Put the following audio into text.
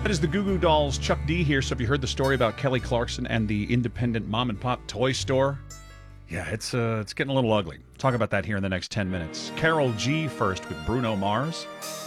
That is the Goo Goo Dolls. Chuck D here. So, have you heard the story about Kelly Clarkson and the independent mom and pop toy store? Yeah, it's getting a little ugly. Talk about that here in the next 10 minutes. Carol G first with Bruno Mars.